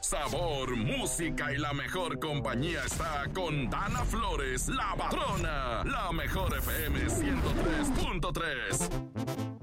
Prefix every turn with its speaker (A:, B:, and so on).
A: sabor, música y la mejor compañía está con Dana Flores, la patrona. La mejor FM 103.3.